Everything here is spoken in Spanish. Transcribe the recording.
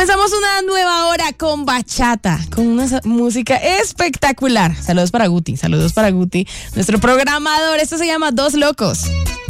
Comenzamos una nueva hora con bachata, con una música espectacular. Saludos para Guti, nuestro programador. Esto se llama Dos Locos.